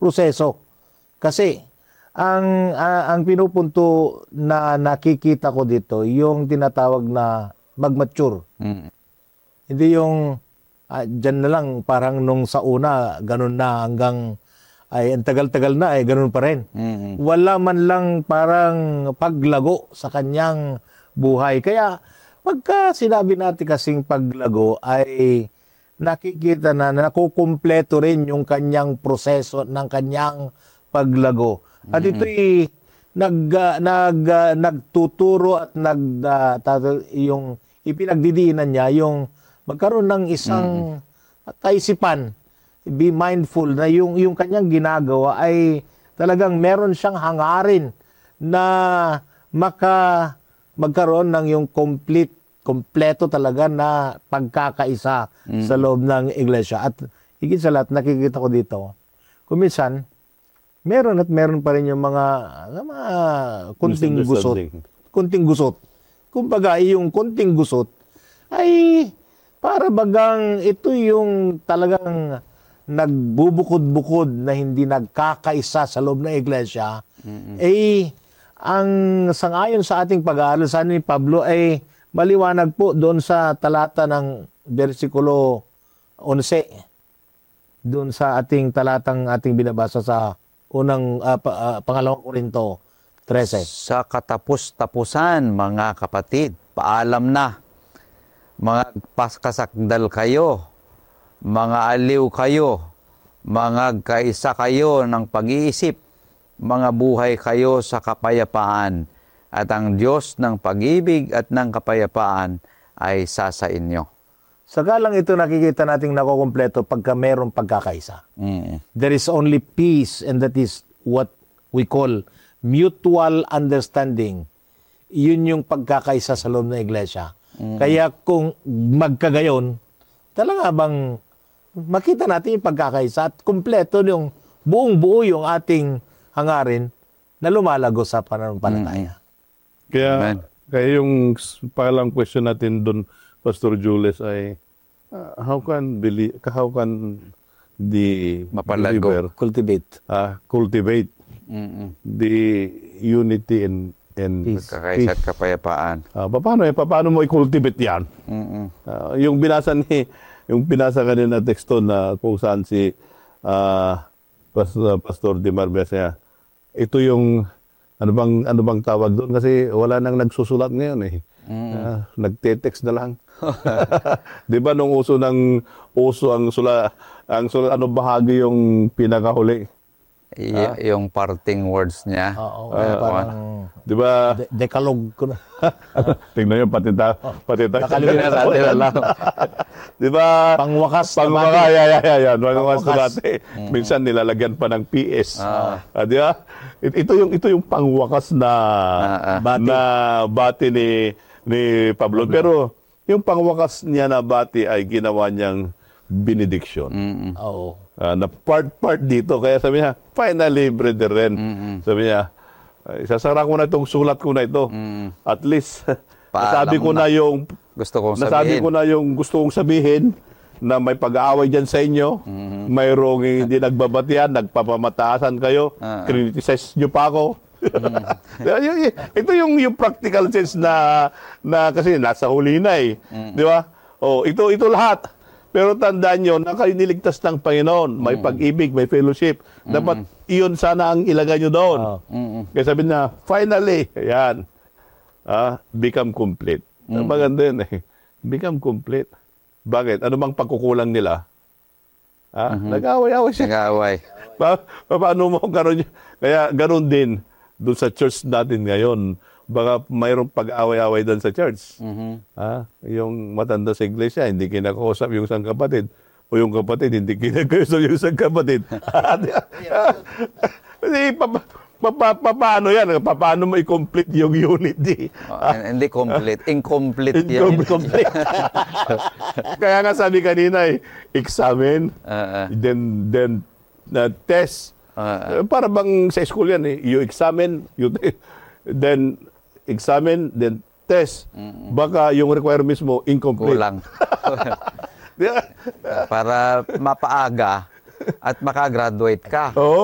proseso. Kasi ang pinupunto na nakikita ko dito, yung tinatawag na mag-mature. Hindi yung dyan na lang parang nung sa una, ganun na hanggang ay ang tagal-tagal na ay ganun pa rin. Wala man lang parang paglago sa kanyang buhay. Kaya pagka sinabi natin kasing paglago ay nakikita na nakukumpleto rin yung kanyang proseso ng kanyang paglago. At ito'y nagtuturo at yung ipinagdidiinan niya yung magkaroon ng isang kaisipan, be mindful na yung kanyang ginagawa ay talagang meron siyang hangarin na magkaroon ng yung kompleto talaga na pagkakaisa sa loob ng iglesia. At higit sa lahat, nakikita ko dito, kuminsan, meron pa rin yung mga kunting gusot. Kunting gusot. Kumbaga, yung kunting gusot ay para bagang ito yung talagang nagbubukod-bukod na hindi nagkakaisa sa loob ng iglesia. Ang sangayon sa ating pag-aaral sa ni Pablo ay maliwanag po doon sa talata ng versikulo 11. Doon sa ating talatang ating binabasa sa pangalawang Korinto 13. Sa katapos-tapusan, mga kapatid, paalam na. Mga paskasakdal kayo, mga aliw kayo, mga kaisa kayo ng pag-iisip, mga buhay kayo sa kapayapaan, at ang Diyos ng pag-ibig at ng kapayapaan ay sa inyo. Sakalang ito nakikita nating nakukumpleto pagka mayroong pagkakaisa. There is only peace, and that is what we call mutual understanding. Yun yung pagkakaisa sa loob ng iglesia. Kaya kung magkagayon, talaga bang makita natin yung pagkakaisa at kumpleto yung buong-buo yung ating hangarin na lumalago sa pananampalataya. Kaya yung pangalang question natin doon, Pastor Jules, ay how can the believer cultivate the unity and Kakaisa at kapayapaan. Paano mo i-cultivate yan? Yung binasa kanina teksto na kung saan si Pastor Di Marbesa, ito yung ano bang tawag doon kasi wala nang nagsusulat ngayon eh. Nagte-text na lang. 'Di ba nung uso ang sula ano bahagi yung pinakahuli? Yung parting words niya. Oo, parang, di ba? Decalogue ko na. Tingnan nyo, pati tayo. Nakalimutan natin na lang. Di ba? Pangwakas. Yan. Pangwakas na dati. Minsan nilalagyan pa ng PS. Di ba? Ito yung pangwakas na bati ni Pablo. Pero yung pangwakas niya na bati ay ginawa niyang benediction. Oo. Na part dito. Kaya sabi niya, finally, brethren. Sabi niya, isasara ko na itong sulat ko na ito. At least, nasabi ko na yung gusto kong sabihin na may pag-aaway dyan sa inyo. Mayroong hindi nagbabatian, nagpapamataasan kayo, criticize nyo pa ako. Ito yung practical sense na kasi nasa huli na eh. Di ba? Ito lahat. Pero tandaan nyo, na kayo niligtas ng Panginoon. May pag-ibig, may fellowship. Dapat iyon sana ang ilagay nyo doon. Kaya sabi na, finally, ayan, become complete. Maganda yun eh. Become complete. Bakit? Ano bang pagkukulang nila? Nag-away-away siya. Nag-away. Paano mo karoon? Kaya ganoon din doon sa church natin ngayon. Baka mayroong pag-away-away doon sa church. Yung matanda sa iglesia, hindi kinakausap yung isang kapatid. O yung kapatid, hindi kinakausap yung isang kapatid. Paano yan? Paano mo i-complete yung unity? Hindi complete. Incomplete yan. Incomplete. Kaya nga sabi kanina, examine, then test. Para bang sa school yan, you examine, then examine, then test. Baka yung requirements mo incomplete. Kulang. Para mapaaga at makagraduate ka. Oo.